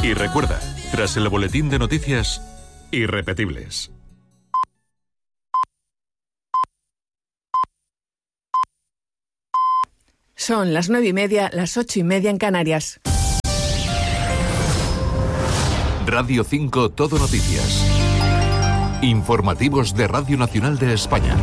Y recuerda, tras el boletín de noticias, irrepetibles. Son las 9:30, las 8:30 en Canarias. Radio 5 Todo Noticias. Informativos de Radio Nacional de España.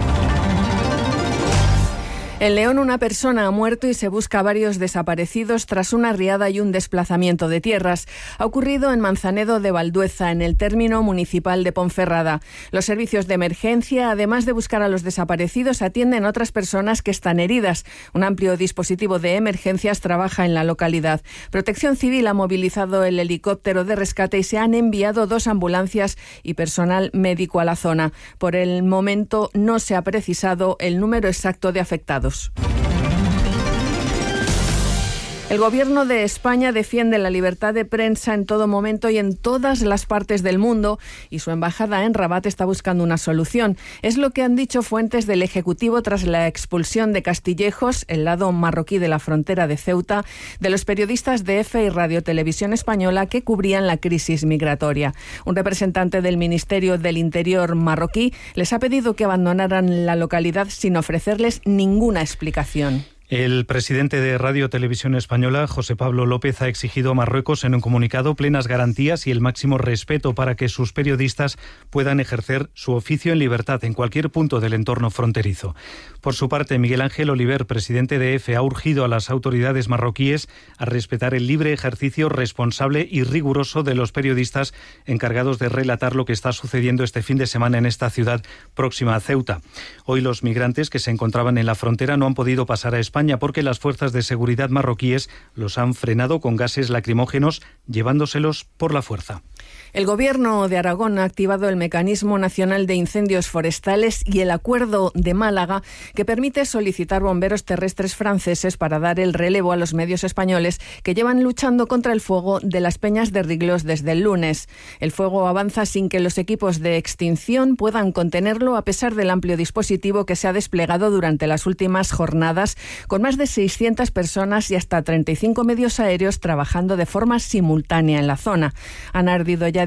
En León, una persona ha muerto y se busca a varios desaparecidos tras una riada y un desplazamiento de tierras. Ha ocurrido en Manzanedo de Valdueza, en el término municipal de Ponferrada. Los servicios de emergencia, además de buscar a los desaparecidos, atienden a otras personas que están heridas. Un amplio dispositivo de emergencias trabaja en la localidad. Protección Civil ha movilizado el helicóptero de rescate y se han enviado 2 ambulancias y personal médico a la zona. Por el momento no se ha precisado el número exacto de afectados. El Gobierno de España defiende la libertad de prensa en todo momento y en todas las partes del mundo, y su embajada en Rabat está buscando una solución. Es lo que han dicho fuentes del Ejecutivo tras la expulsión de Castillejos, el lado marroquí de la frontera de Ceuta, de los periodistas de EFE y Radio Televisión Española que cubrían la crisis migratoria. Un representante del Ministerio del Interior marroquí les ha pedido que abandonaran la localidad sin ofrecerles ninguna explicación. El presidente de Radio Televisión Española, José Pablo López, ha exigido a Marruecos en un comunicado plenas garantías y el máximo respeto para que sus periodistas puedan ejercer su oficio en libertad en cualquier punto del entorno fronterizo. Por su parte, Miguel Ángel Oliver, presidente de EFE, ha urgido a las autoridades marroquíes a respetar el libre ejercicio responsable y riguroso de los periodistas encargados de relatar lo que está sucediendo este fin de semana en esta ciudad próxima a Ceuta. Hoy los migrantes que se encontraban en la frontera no han podido pasar a España porque las fuerzas de seguridad marroquíes los han frenado con gases lacrimógenos, llevándoselos por la fuerza. El Gobierno de Aragón ha activado el Mecanismo Nacional de Incendios Forestales y el Acuerdo de Málaga, que permite solicitar bomberos terrestres franceses para dar el relevo a los medios españoles que llevan luchando contra el fuego de las Peñas de Riglos desde el lunes. El fuego avanza sin que los equipos de extinción puedan contenerlo, a pesar del amplio dispositivo que se ha desplegado durante las últimas jornadas, con más de 600 personas y hasta 35 medios aéreos trabajando de forma simultánea en la zona. Han ardido ya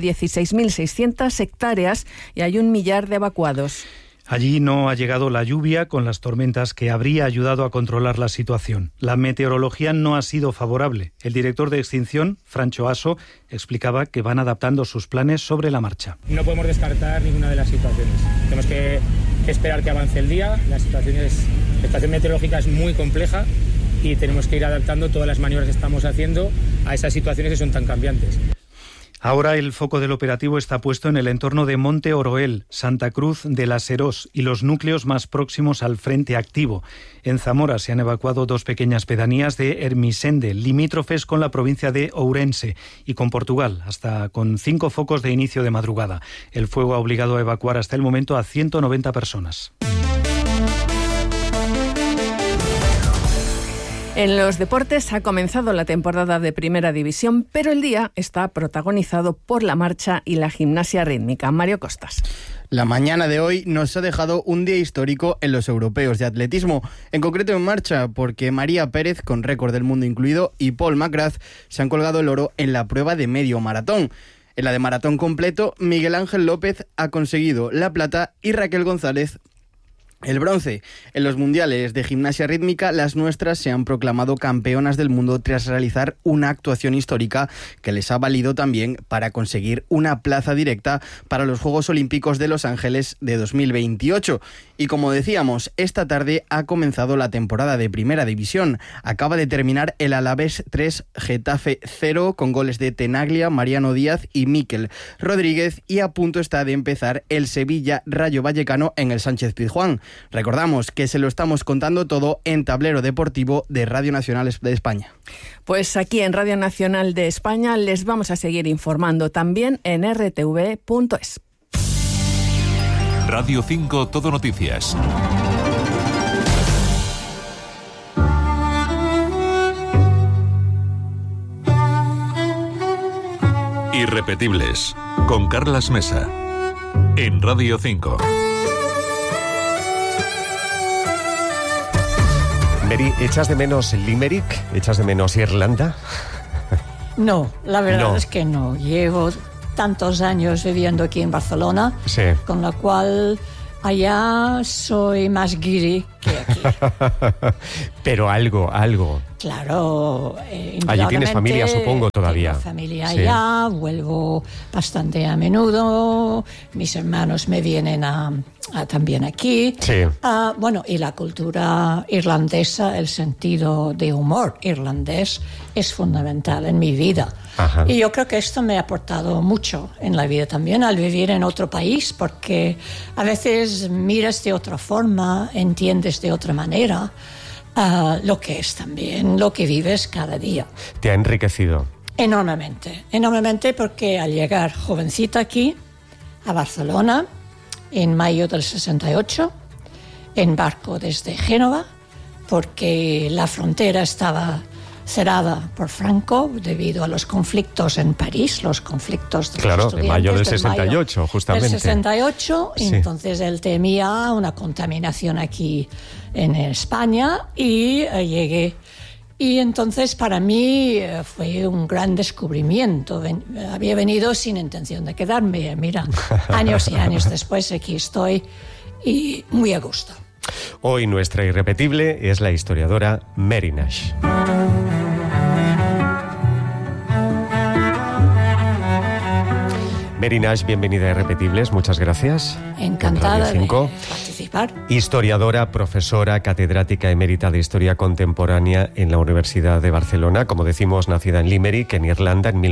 16.600 hectáreas y hay 1 millar de evacuados. Allí no ha llegado la lluvia con las tormentas que habría ayudado a controlar la situación. La meteorología no ha sido favorable. El director de Extinción, Francho Aso, explicaba que van adaptando sus planes sobre la marcha. No podemos descartar ninguna de las situaciones. Tenemos que esperar que avance el día. La situación meteorológica es muy compleja y tenemos que ir adaptando todas las maniobras que estamos haciendo a esas situaciones que son tan cambiantes. Ahora el foco del operativo está puesto en el entorno de Monte Oroel, Santa Cruz de la Serós y los núcleos más próximos al frente activo. En Zamora se han evacuado 2 pequeñas pedanías de Ermisende, limítrofes con la provincia de Ourense y con Portugal, hasta con 5 focos de inicio de madrugada. El fuego ha obligado a evacuar hasta el momento a 190 personas. En los deportes ha comenzado la temporada de Primera División, pero el día está protagonizado por la marcha y la gimnasia rítmica. Mario Costas. La mañana de hoy nos ha dejado un día histórico en los europeos de atletismo, en concreto en marcha, porque María Pérez, con récord del mundo incluido, y Paul McGrath se han colgado el oro en la prueba de medio maratón. En la de maratón completo, Miguel Ángel López ha conseguido la plata y Raquel González el bronce. En los mundiales de gimnasia rítmica, las nuestras se han proclamado campeonas del mundo tras realizar una actuación histórica que les ha valido también para conseguir una plaza directa para los Juegos Olímpicos de Los Ángeles de 2028. Y como decíamos, esta tarde ha comenzado la temporada de Primera División. Acaba de terminar el Alavés 3, Getafe 0, con goles de Tenaglia, Mariano Díaz y Mikel Rodríguez, y a punto está de empezar el Sevilla Rayo Vallecano en el Sánchez-Pizjuán. Recordamos que se lo estamos contando todo en Tablero Deportivo de Radio Nacional de España. Pues aquí en Radio Nacional de España les vamos a seguir informando, también en rtv.es. Radio 5 Todo Noticias. Irrepetibles, con Carlas Mesa, en Radio 5. Mary, ¿echas de menos Limerick? ¿Echas de menos Irlanda? No, la verdad No. es que no. Llevo tantos años viviendo aquí en Barcelona, Sí. con lo cual allá soy más guiri que aquí. Pero algo. Claro, Allí tienes familia, supongo, todavía. Tengo familia Sí. allá, vuelvo bastante a menudo, mis hermanos me vienen también aquí. Sí. Bueno, y la cultura irlandesa, el sentido de humor irlandés es fundamental en mi vida. Ajá. Y yo creo que esto me ha aportado mucho en la vida también, al vivir en otro país, porque a veces miras de otra forma, entiendes de otra manera lo que es también lo que vives cada día. Te ha enriquecido. Enormemente, porque al llegar jovencita aquí, a Barcelona, en mayo del 68, en barco desde Génova, porque la frontera estaba cerrada por Franco debido a los conflictos en París, los conflictos de los Claro, de estudiantes mayo del 68, justamente. Del 68, Sí. entonces él temía una contaminación aquí en España y llegué. Y entonces para mí fue un gran descubrimiento. Había venido sin intención de quedarme. Mira, años y años después aquí estoy y muy a gusto. Hoy nuestra irrepetible es la historiadora Mary Nash. Mary Nash, bienvenida a Irrepetibles, muchas gracias. Encantada En Radio 5. de participar. Historiadora, profesora, catedrática emérita de Historia Contemporánea en la Universidad de Barcelona, como decimos, nacida en Limerick, en Irlanda, en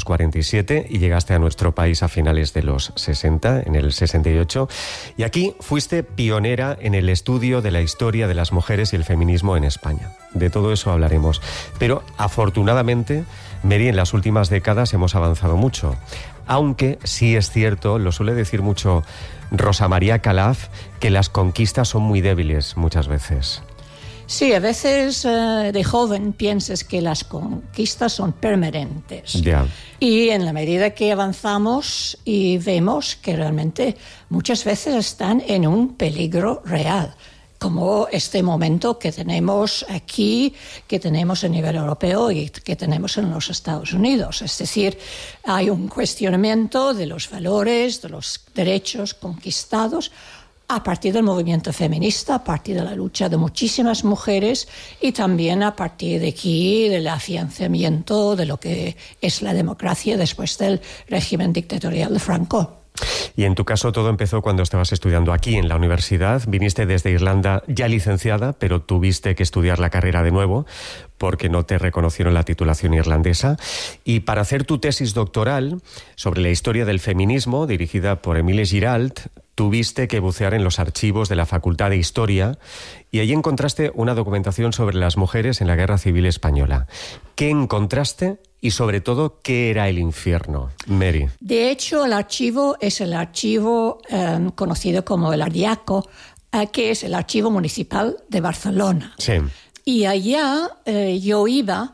1947, y llegaste a nuestro país a finales de los 60, en el 68, y aquí fuiste pionera en el estudio de la historia de las mujeres y el feminismo en España. De todo eso hablaremos. Pero, afortunadamente, Mary, en las últimas décadas hemos avanzado mucho. Aunque sí es cierto, lo suele decir mucho Rosa María Calaf, que las conquistas son muy débiles muchas veces. Sí, a veces de joven piensas que las conquistas son permanentes. Ya. Y en la medida que avanzamos y vemos que realmente muchas veces están en un peligro real, como este momento que tenemos aquí, que tenemos a nivel europeo y que tenemos en los Estados Unidos. Es decir, hay un cuestionamiento de los valores, de los derechos conquistados a partir del movimiento feminista, a partir de la lucha de muchísimas mujeres y también a partir de aquí del afianzamiento de lo que es la democracia después del régimen dictatorial de Franco. Y en tu caso todo empezó cuando estabas estudiando aquí en la universidad. Viniste desde Irlanda ya licenciada, pero tuviste que estudiar la carrera de nuevo porque no te reconocieron la titulación irlandesa. Y para hacer tu tesis doctoral sobre la historia del feminismo, dirigida por Émile Giralt, tuviste que bucear en los archivos de la Facultad de Historia y allí encontraste una documentación sobre las mujeres en la Guerra Civil Española. ¿Qué encontraste? Y sobre todo, ¿qué era el infierno, Mary? De hecho, el archivo es el archivo conocido como el Ardiaco, que es el archivo municipal de Barcelona. Sí. Y allá yo iba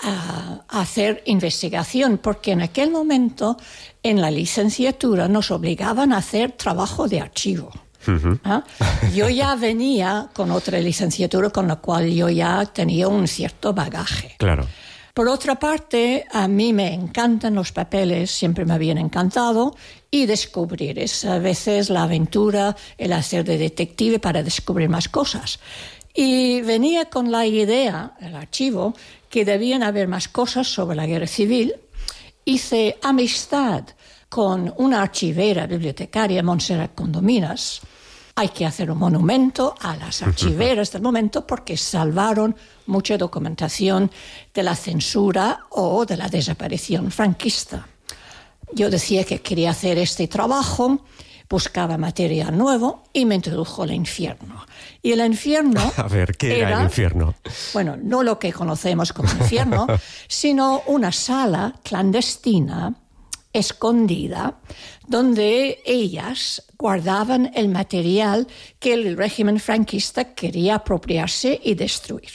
a hacer investigación, porque en aquel momento en la licenciatura nos obligaban a hacer trabajo de archivo. Uh-huh. Yo ya venía con otra licenciatura, con la cual yo ya tenía un cierto bagaje. Claro. Por otra parte, a mí me encantan los papeles, siempre me habían encantado, y descubrir. Es a veces la aventura, el hacer de detective para descubrir más cosas. Y venía con la idea, el archivo, que debían haber más cosas sobre la guerra civil. Hice amistad con una archivera bibliotecaria, Montserrat Condominas. Hay que hacer un monumento a las archiveras del momento porque salvaron mucha documentación de la censura o de la desaparición franquista. Yo decía que quería hacer este trabajo, buscaba material nuevo y me introdujo al infierno. Y el infierno... A ver, ¿qué era el infierno? Bueno, no lo que conocemos como infierno, sino una sala clandestina, escondida, donde ellas guardaban el material que el régimen franquista quería apropiarse y destruir.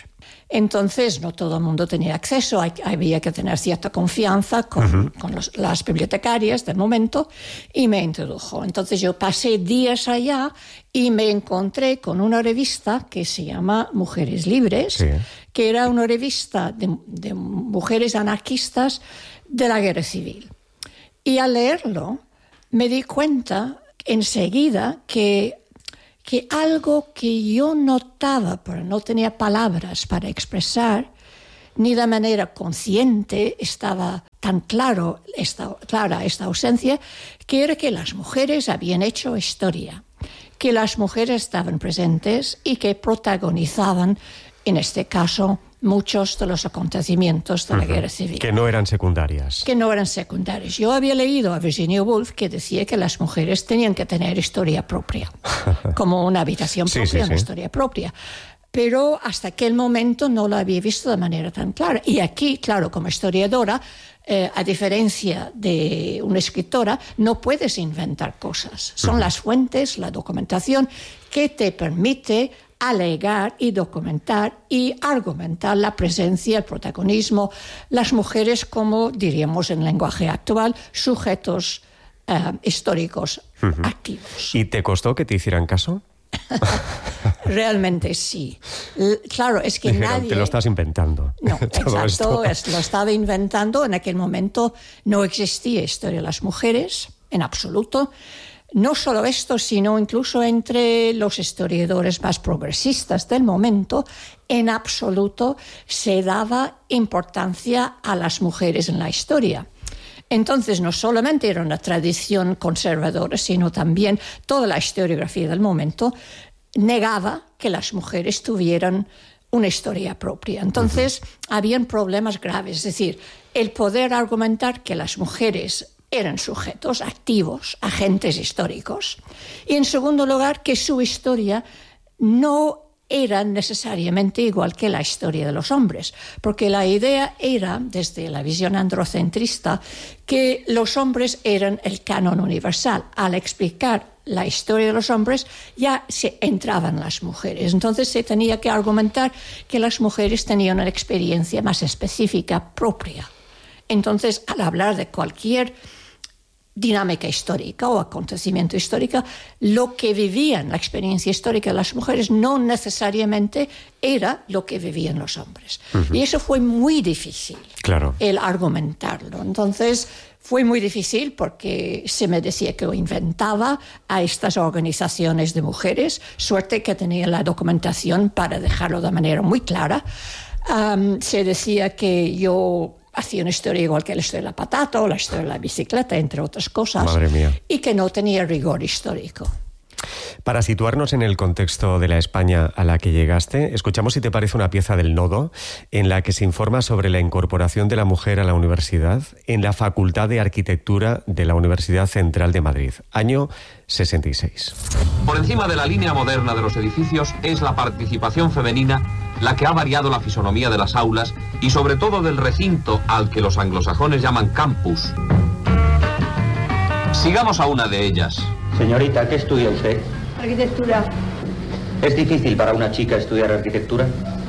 Entonces, no todo el mundo tenía acceso, había que tener cierta confianza con las bibliotecarias del momento, y me introdujo. Entonces, yo pasé días allá y me encontré con una revista que se llama Mujeres Libres, sí, que era una revista de mujeres anarquistas de la guerra civil. Y al leerlo, me di cuenta enseguida que algo que yo notaba, pero no tenía palabras para expresar, ni de manera consciente estaba tan clara esta ausencia, que era que las mujeres habían hecho historia, que las mujeres estaban presentes y que protagonizaban, en este caso, muchos de los acontecimientos de la guerra civil. Que no eran secundarias. Que no eran secundarias. Yo había leído a Virginia Woolf que decía que las mujeres tenían que tener historia propia, como una habitación propia, una historia propia. Pero hasta aquel momento no la había visto de manera tan clara. Y aquí, claro, como historiadora, a diferencia de una escritora, no puedes inventar cosas. Son las fuentes, la documentación, que te permite alegar y documentar y argumentar la presencia, el protagonismo, las mujeres como, diríamos en lenguaje actual, sujetos históricos activos. ¿Y te costó que te hicieran caso? Realmente sí. Claro, es que dijeron, nadie... Te lo estás inventando. No, exacto, lo estaba inventando. En aquel momento no existía historia de las mujeres, en absoluto. No solo esto, sino incluso entre los historiadores más progresistas del momento, en absoluto se daba importancia a las mujeres en la historia. Entonces, no solamente era una tradición conservadora, sino también toda la historiografía del momento negaba que las mujeres tuvieran una historia propia. Entonces, habían problemas graves. Es decir, el poder argumentar que las mujeres eran sujetos activos, agentes históricos. Y en segundo lugar, que su historia no era necesariamente igual que la historia de los hombres, porque la idea era, desde la visión androcentrista, que los hombres eran el canon universal. Al explicar la historia de los hombres, ya se entraban las mujeres. Entonces se tenía que argumentar que las mujeres tenían una experiencia más específica, propia. Entonces, al hablar de cualquier dinámica histórica o acontecimiento histórico, lo que vivían, la experiencia histórica de las mujeres, no necesariamente era lo que vivían los hombres. Y eso fue muy difícil, el argumentarlo. Entonces, fue muy difícil porque se me decía que yo inventaba a estas organizaciones de mujeres, suerte que tenía la documentación para dejarlo de manera muy clara. Se decía que yo hacía una historia igual que la historia de la patata o la historia de la bicicleta, entre otras cosas. Madre mía. Y que no tenía rigor histórico. Para situarnos en el contexto de la España a la que llegaste, escuchamos, si te parece, una pieza del Nodo en la que se informa sobre la incorporación de la mujer a la universidad en la Facultad de Arquitectura de la Universidad Central de Madrid, año 66. Por encima de la línea moderna de los edificios es la participación femenina la que ha variado la fisonomía de las aulas y sobre todo del recinto al que los anglosajones llaman campus. Sigamos a una de ellas. Señorita, ¿qué estudia usted? Arquitectura. ¿Es difícil para una chica estudiar arquitectura?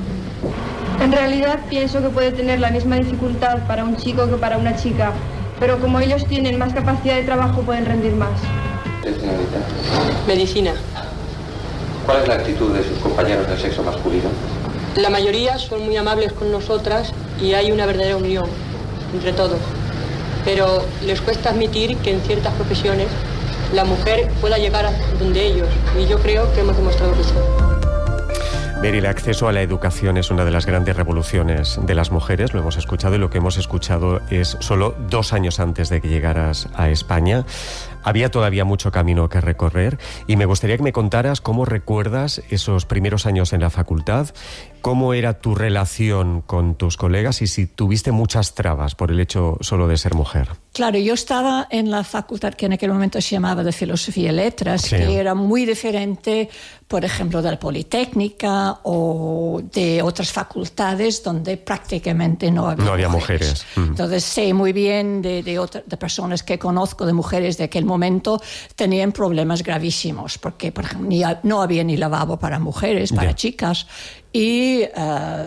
En realidad pienso que puede tener la misma dificultad para un chico que para una chica, pero como ellos tienen más capacidad de trabajo pueden rendir más. Señorita. Medicina. ¿Cuál es la actitud de sus compañeros del sexo masculino? La mayoría son muy amables con nosotras y hay una verdadera unión entre todos. Pero les cuesta admitir que en ciertas profesiones la mujer pueda llegar a donde ellos. Y yo creo que hemos demostrado que sí. Ver, el acceso a la educación es una de las grandes revoluciones de las mujeres, lo hemos escuchado, y lo que hemos escuchado es solo 2 años antes de que llegaras a España. Había todavía mucho camino que recorrer y me gustaría que me contaras cómo recuerdas esos primeros años en la facultad, cómo era tu relación con tus colegas y si tuviste muchas trabas por el hecho solo de ser mujer. Claro, yo estaba en la facultad que en aquel momento se llamaba de Filosofía y Letras, sí, que era muy diferente, por ejemplo, de la Politécnica o de otras facultades donde prácticamente no había mujeres. Entonces sé muy bien de personas que conozco, de mujeres de aquel momento, tenían problemas gravísimos, porque, por ejemplo, no había ni lavabo para mujeres, para chicas, y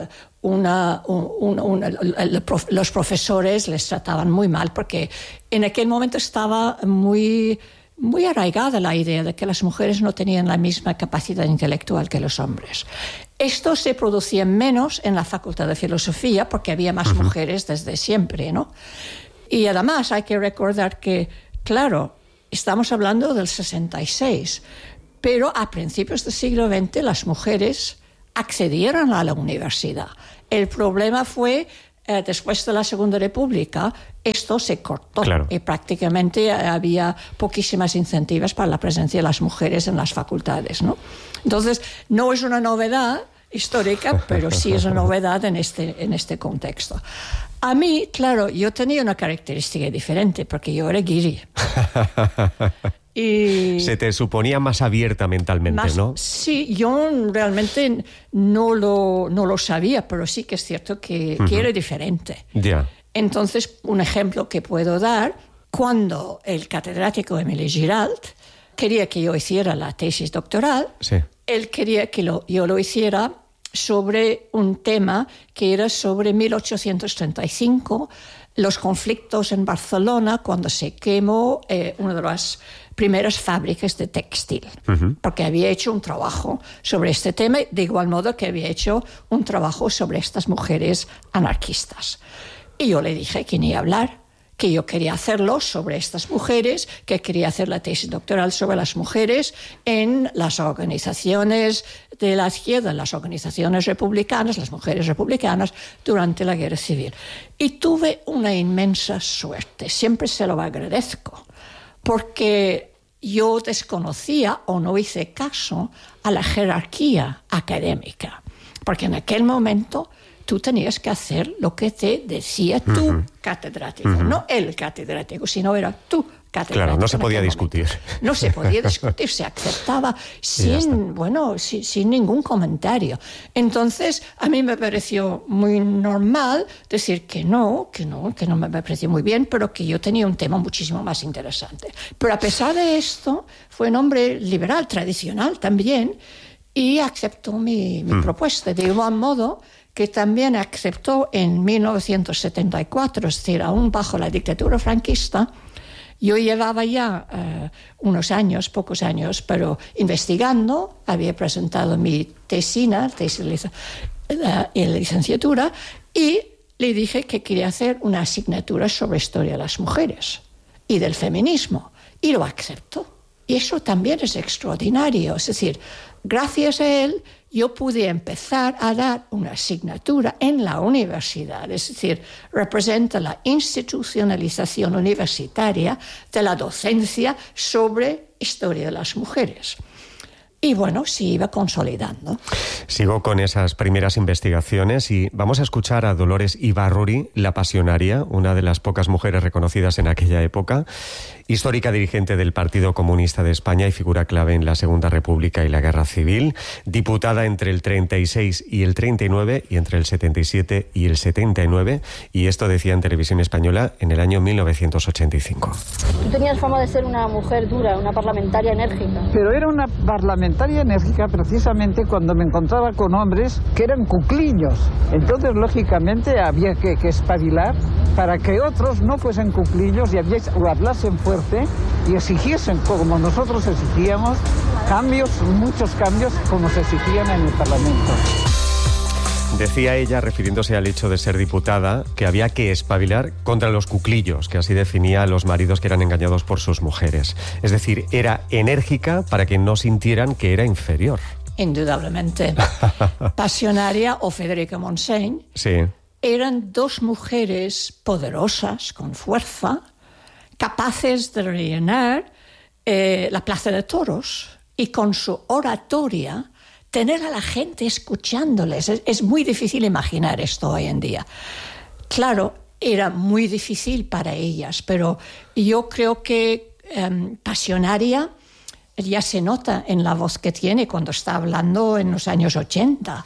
los profesores les trataban muy mal porque en aquel momento estaba muy arraigada la idea de que las mujeres no tenían la misma capacidad intelectual que los hombres. Esto se producía menos en la Facultad de Filosofía porque había más mujeres desde siempre, ¿no? Y además hay que recordar que, claro, estamos hablando del 66, pero a principios del siglo XX las mujeres accedieron a la universidad. El problema fue, después de la Segunda República, esto se cortó. Claro. Y prácticamente había poquísimas incentivos para la presencia de las mujeres en las facultades, ¿no? Entonces, no es una novedad histórica, pero sí es una novedad en este contexto. A mí, claro, yo tenía una característica diferente, porque yo era guiri. Y se te suponía más abierta mentalmente, ¿no? Sí, yo realmente no lo sabía, pero sí que es cierto que era diferente. Yeah. Entonces, un ejemplo que puedo dar, cuando el catedrático Émile Giralt quería que yo hiciera la tesis doctoral, sí, él quería que yo lo hiciera sobre un tema que era sobre 1835, los conflictos en Barcelona cuando se quemó una de las primeras fábricas de textil, porque había hecho un trabajo sobre este tema, de igual modo que había hecho un trabajo sobre estas mujeres anarquistas. Y yo le dije que ni hablar, que yo quería hacerlo sobre estas mujeres, que quería hacer la tesis doctoral sobre las mujeres en las organizaciones de la izquierda, las organizaciones republicanas, las mujeres republicanas, durante la Guerra Civil. Y tuve una inmensa suerte, siempre se lo agradezco, porque yo desconocía o no hice caso a la jerarquía académica, porque en aquel momento tú tenías que hacer lo que te decía tu catedrático, no el catedrático, sino era tu catedrático. Claro, no se podía discutir. No se podía discutir, se aceptaba sin ningún comentario. Entonces, a mí me pareció muy normal decir que no me pareció muy bien, pero que yo tenía un tema muchísimo más interesante. Pero a pesar de esto, fue un hombre liberal, tradicional también, y aceptó mi propuesta. De igual modo que también aceptó en 1974, es decir, aún bajo la dictadura franquista. Yo llevaba ya pocos años, pero investigando, había presentado mi tesis en la licenciatura, y le dije que quería hacer una asignatura sobre historia de las mujeres y del feminismo, y lo aceptó. Y eso también es extraordinario, es decir, gracias a él yo pude empezar a dar una asignatura en la universidad, es decir, representa la institucionalización universitaria de la docencia sobre historia de las mujeres. Y bueno, se iba consolidando. Sigo con esas primeras investigaciones y vamos a escuchar a Dolores Ibarruri, la pasionaria, una de las pocas mujeres reconocidas en aquella época, histórica dirigente del Partido Comunista de España y figura clave en la Segunda República y la Guerra Civil, diputada entre el 36 y el 39 y entre el 77 y el 79, y esto decía en Televisión Española en el año 1985. Tú tenías fama de ser una mujer dura, una parlamentaria enérgica. Pero era una parlamentaria enérgica precisamente cuando me encontraba con hombres que eran cuclillos. Entonces, lógicamente, había que espabilar para que otros no fuesen cuclillos y hablasen fuerte y exigiesen, como nosotros exigíamos, muchos cambios, como se exigían en el Parlamento. Decía ella, refiriéndose al hecho de ser diputada, que había que espabilar contra los cuclillos, que así definía a los maridos que eran engañados por sus mujeres. Es decir, era enérgica para que no sintieran que era inferior. Indudablemente. Pasionaria o Federica Montseny eran dos mujeres poderosas, con fuerza, capaces de rellenar la Plaza de Toros y con su oratoria tener a la gente escuchándoles. Es muy difícil imaginar esto hoy en día. Claro, era muy difícil para ellas, pero yo creo que pasionaria ya se nota en la voz que tiene cuando está hablando en los años 80.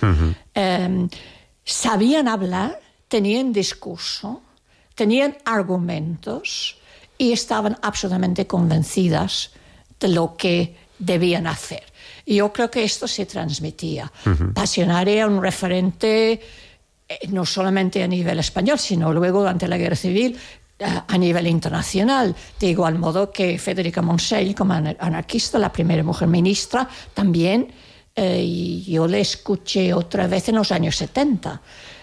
Sabían hablar, tenían discurso, tenían argumentos y estaban absolutamente convencidas de lo que debían hacer. Y yo creo que esto se transmitía. Pasionaria, un referente no solamente a nivel español, sino luego durante la Guerra Civil a nivel internacional, de igual modo que Federica Montseny, como anarquista, la primera mujer ministra, también, y yo le escuché otra vez en los años 70.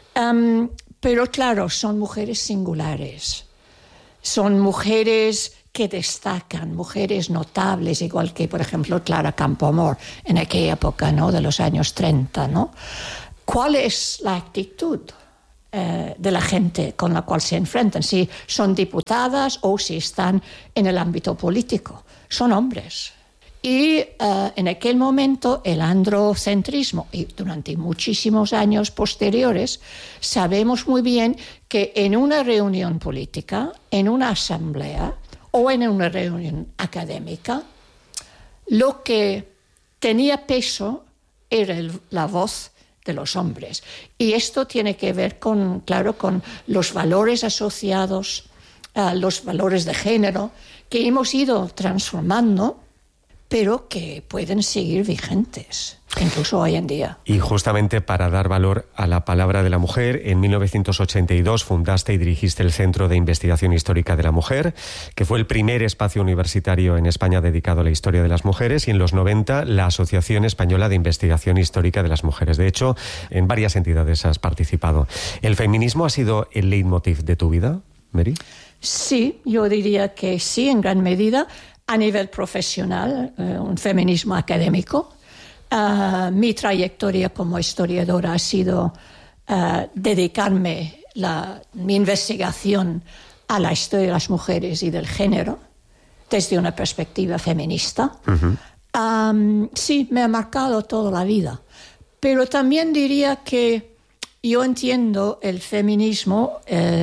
Pero claro, son mujeres singulares, son mujeres que destacan, mujeres notables, igual que, por ejemplo, Clara Campoamor, en aquella época, ¿no?, de los años 30, ¿no? ¿Cuál es la actitud de la gente con la cual se enfrentan? Si son diputadas o si están en el ámbito político. Son hombres. Y en aquel momento el androcentrismo, y durante muchísimos años posteriores, sabemos muy bien que en una reunión política, en una asamblea o en una reunión académica, lo que tenía peso era la voz de los hombres. Y esto tiene que ver con los valores asociados, los valores de género, que hemos ido transformando, pero que pueden seguir vigentes, incluso hoy en día. Y justamente para dar valor a la palabra de la mujer, en 1982 fundaste y dirigiste el Centro de Investigación Histórica de la Mujer, que fue el primer espacio universitario en España dedicado a la historia de las mujeres, y en los 90 la Asociación Española de Investigación Histórica de las Mujeres. De hecho, en varias entidades has participado. ¿El feminismo ha sido el leitmotiv de tu vida, Mary? Sí, yo diría que sí, en gran medida. A nivel profesional, un feminismo académico. Mi trayectoria como historiadora ha sido dedicarme mi investigación a la historia de las mujeres y del género desde una perspectiva feminista. Sí, me ha marcado toda la vida. Pero también diría que yo entiendo el feminismo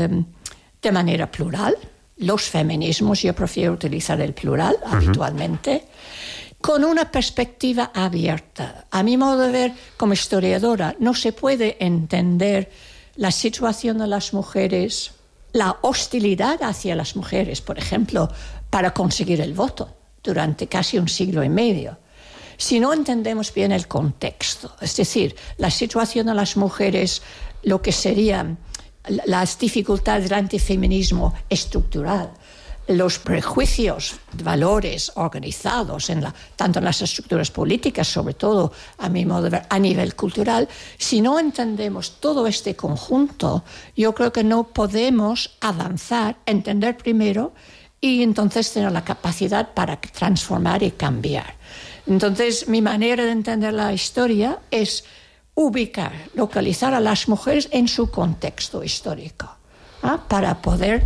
de manera plural. Los feminismos, yo prefiero utilizar el plural habitualmente, con una perspectiva abierta. A mi modo de ver, como historiadora, no se puede entender la situación de las mujeres, la hostilidad hacia las mujeres, por ejemplo, para conseguir el voto durante casi un siglo y medio, si no entendemos bien el contexto. Es decir, la situación de las mujeres, lo que serían las dificultades del antifeminismo estructural, los prejuicios, valores organizados tanto en las estructuras políticas, sobre todo, a mi modo de ver, a nivel cultural. Si no entendemos todo este conjunto, yo creo que no podemos avanzar, entender primero y entonces tener la capacidad para transformar y cambiar. Entonces, mi manera de entender la historia es ubicar, localizar a las mujeres en su contexto histórico, para poder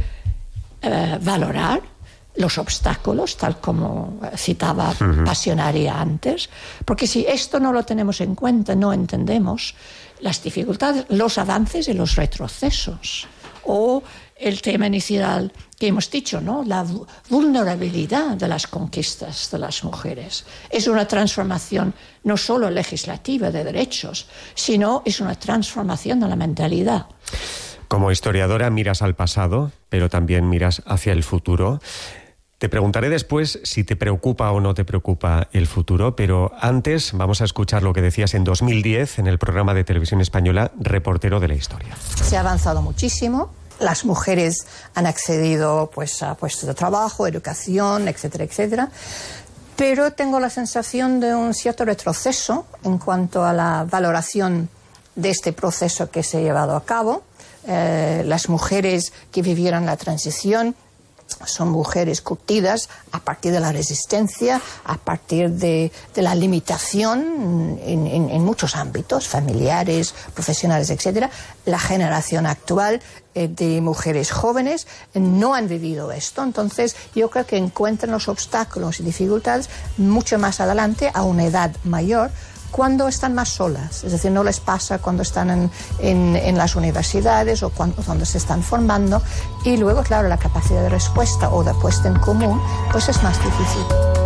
valorar los obstáculos, tal como citaba Pasionaria antes, porque si esto no lo tenemos en cuenta, no entendemos las dificultades, los avances y los retrocesos, o el tema inicial que hemos dicho, ¿no?, la vulnerabilidad de las conquistas de las mujeres. Es una transformación no solo legislativa de derechos, sino es una transformación de la mentalidad. Como historiadora miras al pasado, pero también miras hacia el futuro. Te preguntaré después si te preocupa o no te preocupa el futuro, pero antes vamos a escuchar lo que decías en 2010 en el programa de televisión española Reportero de la Historia. Se ha avanzado muchísimo. Las mujeres han accedido a puestos de trabajo, educación, etcétera, etcétera. Pero tengo la sensación de un cierto retroceso en cuanto a la valoración de este proceso que se ha llevado a cabo. Las mujeres que vivieron la transición son mujeres curtidas a partir de la resistencia, a partir de la limitación en muchos ámbitos, familiares, profesionales, etc. La generación actual de mujeres jóvenes no han vivido esto, entonces yo creo que encuentran los obstáculos y dificultades mucho más adelante, a una edad mayor, cuando están más solas, es decir, no les pasa cuando están en las universidades o cuando se están formando, y luego, claro, la capacidad de respuesta o de puesta en común, pues es más difícil.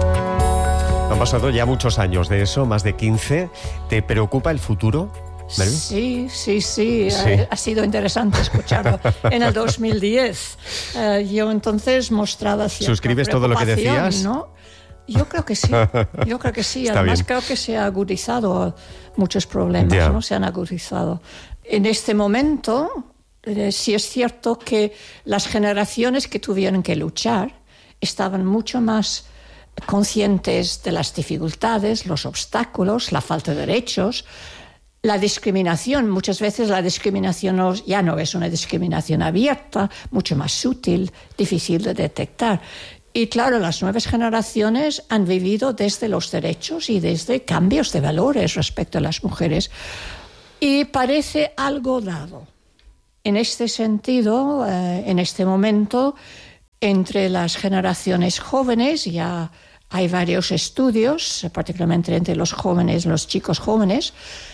Han pasado ya muchos años de eso, más de 15. ¿Te preocupa el futuro, Mary? Sí. Ha sido interesante escucharlo. En el 2010 yo entonces mostraba cierta ¿Suscribes todo lo que decías? ¿No? Yo creo que sí. Además, creo que se ha agudizado muchos problemas, ¿no? Se han agudizado. En este momento, sí es cierto que las generaciones que tuvieron que luchar estaban mucho más conscientes de las dificultades, los obstáculos, la falta de derechos, la discriminación. Muchas veces la discriminación ya no es una discriminación abierta, mucho más sutil, difícil de detectar. Y claro, las nuevas generaciones han vivido desde los derechos y desde cambios de valores respecto a las mujeres. Y parece algo dado. En este sentido, en este momento, entre las generaciones jóvenes ya hay varios estudios, particularmente entre los jóvenes, los chicos jóvenes,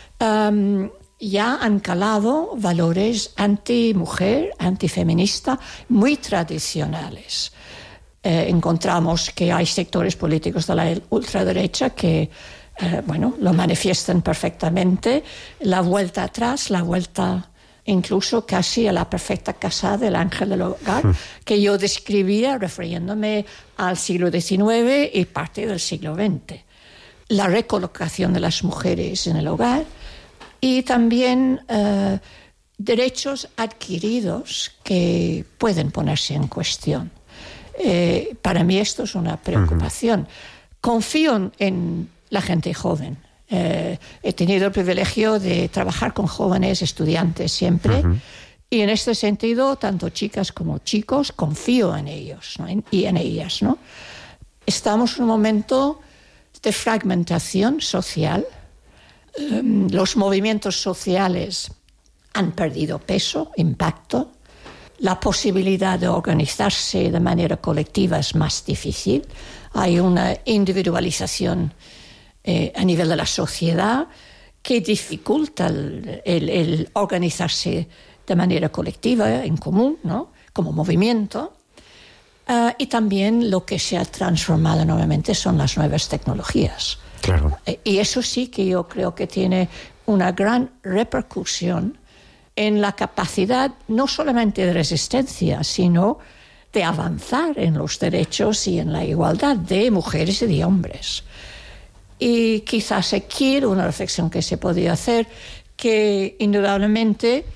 ya han calado valores anti-mujer, antifeminista, muy tradicionales. Encontramos que hay sectores políticos de la ultraderecha que lo manifiestan perfectamente. La vuelta atrás, la vuelta incluso casi a la perfecta casa del ángel del hogar, que yo describía refiriéndome al siglo XIX y parte del siglo XX. La recolocación de las mujeres en el hogar y también derechos adquiridos que pueden ponerse en cuestión. Para mí esto es una preocupación. Confío en la gente joven. He tenido el privilegio de trabajar con jóvenes estudiantes siempre y en este sentido, tanto chicas como chicos, confío en ellos, ¿no? Y en ellas, ¿no? Estamos en un momento de fragmentación social. Los movimientos sociales han perdido peso, impacto. La posibilidad de organizarse de manera colectiva es más difícil. Hay una individualización a nivel de la sociedad que dificulta el organizarse de manera colectiva, en común, ¿no? Como movimiento. Y también lo que se ha transformado nuevamente son las nuevas tecnologías. Claro. Y eso sí que yo creo que tiene una gran repercusión en la capacidad no solamente de resistencia, sino de avanzar en los derechos y en la igualdad de mujeres y de hombres. Y quizás aquí una reflexión que se podría hacer, que indudablemente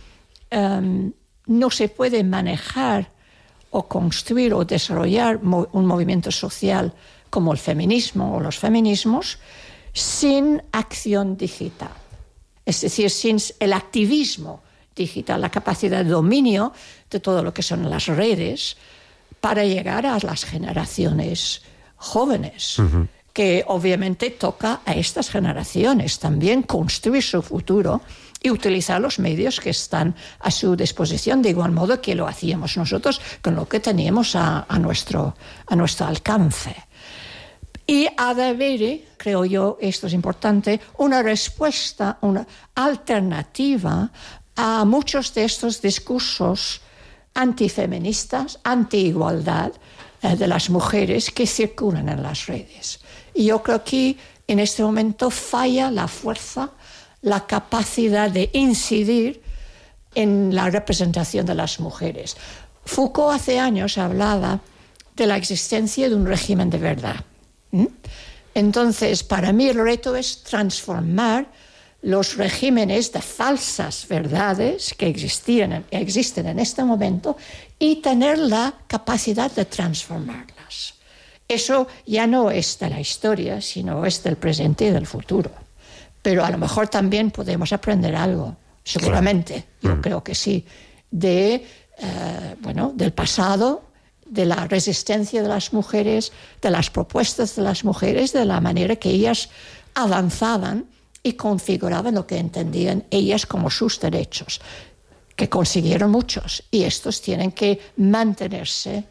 no se puede manejar o construir o desarrollar un movimiento social como el feminismo o los feminismos sin acción digital. Es decir, sin el activismo digital, la capacidad de dominio de todo lo que son las redes para llegar a las generaciones jóvenes. Que obviamente toca a estas generaciones también construir su futuro y utilizar los medios que están a su disposición, de igual modo que lo hacíamos nosotros con lo que teníamos a nuestro alcance. Y ha de haber, creo yo, esto es importante, una respuesta, una alternativa a muchos de estos discursos antifeministas, anti-igualdad de las mujeres que circulan en las redes. Y yo creo que en este momento falla la fuerza, la capacidad de incidir en la representación de las mujeres. Foucault hace años hablaba de la existencia de un régimen de verdad. Entonces, para mí el reto es transformar los regímenes de falsas verdades que existen en este momento y tener la capacidad de transformarlas. Eso ya no es de la historia, sino es del presente y del futuro. Pero a lo mejor también podemos aprender algo, seguramente, yo creo que sí, del pasado, de la resistencia de las mujeres, de las propuestas de las mujeres, de la manera que ellas avanzaban y configuraban lo que entendían ellas como sus derechos, que consiguieron muchos, y estos tienen que mantenerse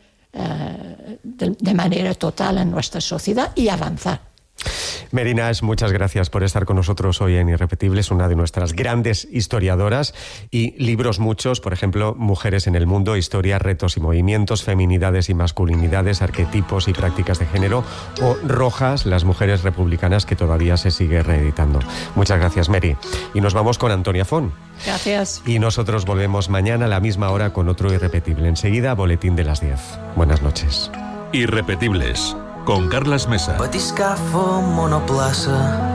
de manera total en nuestra sociedad y avanzar. Mary Nash, muchas gracias por estar con nosotros hoy en Irrepetibles, una de nuestras grandes historiadoras, y libros muchos, por ejemplo, Mujeres en el Mundo, Historia, Retos y Movimientos, Feminidades y Masculinidades, Arquetipos y Prácticas de Género, o Rojas, las mujeres republicanas, que todavía se sigue reeditando. Muchas gracias, Mary. Y nos vamos con Antonia Font. Gracias. Y nosotros volvemos mañana a la misma hora con otro Irrepetible. Enseguida, boletín de las 10. Buenas noches. Irrepetibles, con Carles Mesa. Batiscafo, monoplaça,